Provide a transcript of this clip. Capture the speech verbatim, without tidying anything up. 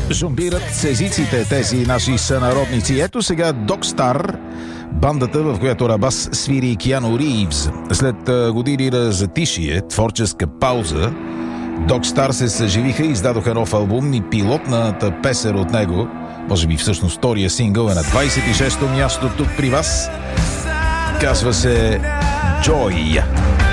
жонглират с езиците тези наши сънародници. Ето сега Dogstar, бандата, в която Рабас свири Киану Ривз. След години на затишие, творческа пауза, Dogstar се съживиха и издадоха нов албум и пилотната песен от него, може би всъщност втория сингъл, е на двайсет и шесто място тук при вас. Казва се Joy.